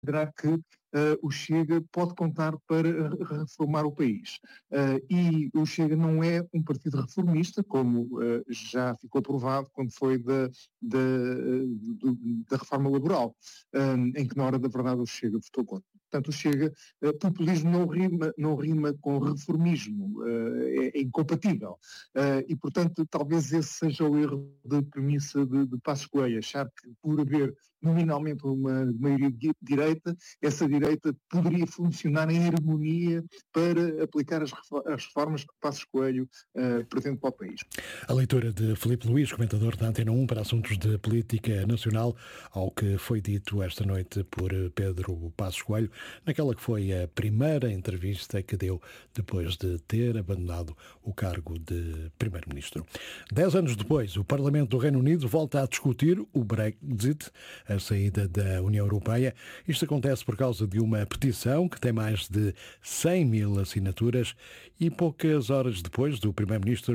considerar que o Chega pode contar para reformar o país. E o Chega não é um partido reformista, como já ficou provado quando foi da reforma laboral, em que na hora da verdade o Chega votou contra. Portanto, o Chega, populismo não rima com reformismo, é incompatível. E, portanto, talvez esse seja o erro de premissa de Passos Coelho, achar que por haver nominalmente uma maioria de direita, essa direita poderia funcionar em harmonia para aplicar as reformas que Passos Coelho pretende para o país. A leitura de Filipe Luís, comentador da Antena 1 para assuntos de política nacional, ao que foi dito esta noite por Pedro Passos Coelho, naquela que foi a primeira entrevista que deu depois de ter abandonado o cargo de Primeiro-Ministro. 10 anos depois, o Parlamento do Reino Unido volta a discutir o Brexit, a saída da União Europeia. Isto acontece por causa de uma petição que tem mais de 100 mil assinaturas e poucas horas depois do Primeiro-Ministro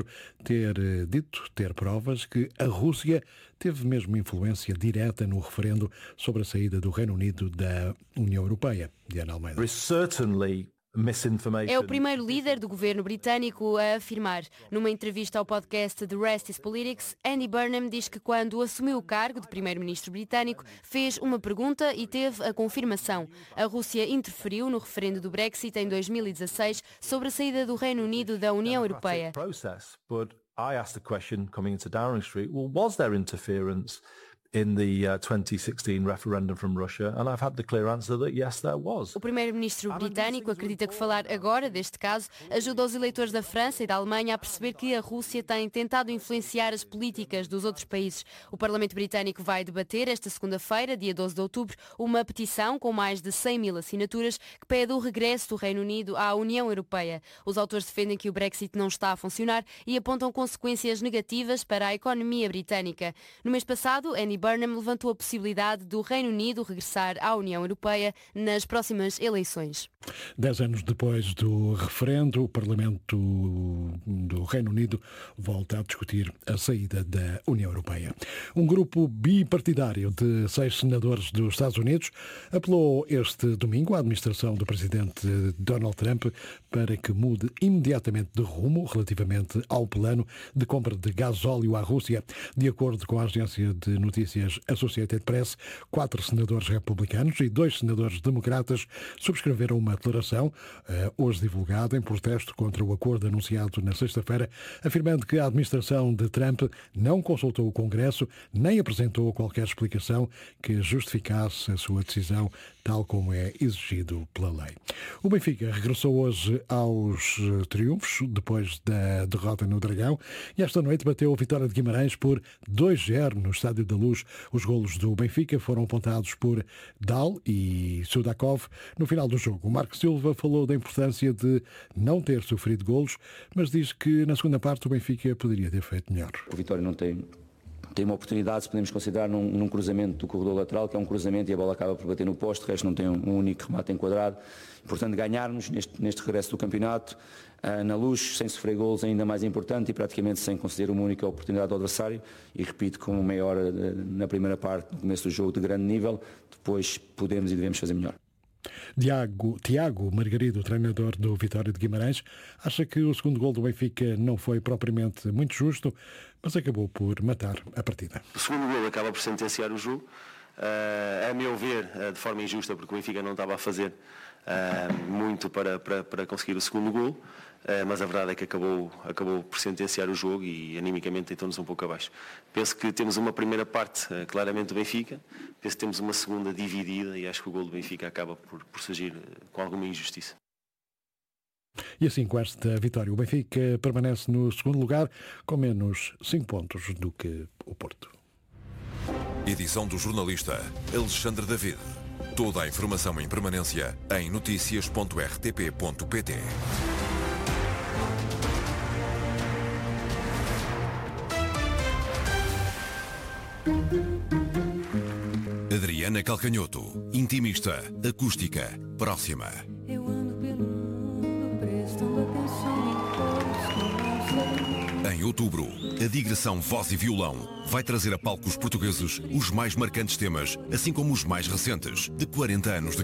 ter provas que a Rússia teve mesmo influência direta no referendo sobre a saída do Reino Unido da União Europeia. Diana Almeida. É o primeiro líder do governo britânico a afirmar. Numa entrevista ao podcast The Rest is Politics, Andy Burnham diz que quando assumiu o cargo de primeiro-ministro britânico, fez uma pergunta e teve a confirmação. A Rússia interferiu no referendo do Brexit em 2016 sobre a saída do Reino Unido da União Europeia. I asked the question coming into Downing Street, well, was there interference in the 2016 referendum from Russia? And I've had the clear answer that yes, there was. O primeiro-ministro britânico acredita que falar agora deste caso ajuda os eleitores da França e da Alemanha a perceber que a Rússia tem tentado influenciar as políticas dos outros países. O Parlamento britânico vai debater esta segunda-feira, dia 12 de outubro, uma petição com mais de 100 mil assinaturas que pede o regresso do Reino Unido à União Europeia. Os autores defendem que o Brexit não está a funcionar e apontam consequências negativas para a economia britânica. No mês passado, Andy Burnham levantou a possibilidade do Reino Unido regressar à União Europeia nas próximas eleições. 10 anos depois do referendo, o Parlamento do Reino Unido volta a discutir a saída da União Europeia. Um grupo bipartidário de 6 senadores dos Estados Unidos apelou este domingo à administração do presidente Donald Trump para que mude imediatamente de rumo relativamente ao plano de compra de gasóleo à Rússia. De acordo com a agência de notícias Associated Press, 4 senadores republicanos e 2 senadores democratas subscreveram uma declaração, hoje divulgada, em protesto contra o acordo anunciado na sexta-feira, afirmando que a administração de Trump não consultou o Congresso nem apresentou qualquer explicação que justificasse a sua decisão, tal como é exigido pela lei. O Benfica regressou hoje aos triunfos, depois da derrota no Dragão, e esta noite bateu a Vitória de Guimarães por 2-0 no Estádio da Luz. Os golos do Benfica foram apontados por Dal e Sudakov no final do jogo. O Marco Silva falou da importância de não ter sofrido golos, mas diz que na segunda parte o Benfica poderia ter feito melhor. O Vitória não tem uma oportunidade, se podemos considerar, num cruzamento do corredor lateral, que é um cruzamento e a bola acaba por bater no poste, o resto não tem um único remate enquadrado. Portanto, ganharmos neste regresso do campeonato, na Luz, sem sofrer golos, é ainda mais importante e praticamente sem conceder uma única oportunidade ao adversário. E repito, com meia hora na primeira parte, no começo do jogo, de grande nível, depois podemos e devemos fazer melhor. Tiago Margarido, treinador do Vitória de Guimarães, acha que o segundo gol do Benfica não foi propriamente muito justo, mas acabou por matar a partida. O segundo gol acaba por sentenciar o jogo, a meu ver, de forma injusta, porque o Benfica não estava a fazer muito para conseguir o segundo gol, mas a verdade é que acabou por sentenciar o jogo e animicamente deitou-nos um pouco abaixo. Penso que temos uma primeira parte claramente do Benfica, penso que temos uma segunda dividida e acho que o gol do Benfica acaba por surgir com alguma injustiça. E assim, com esta vitória, o Benfica permanece no segundo lugar com menos 5 pontos do que o Porto. Edição do jornalista Alexandre David. Toda a informação em permanência em noticias.rtp.pt. Adriana Calcanhoto, intimista, acústica, próxima. Eu ando pelo mundo prestando atenção em todos. Em outubro, a digressão Voz e Violão vai trazer a palcos portugueses os mais marcantes temas, assim como os mais recentes, de 40 anos de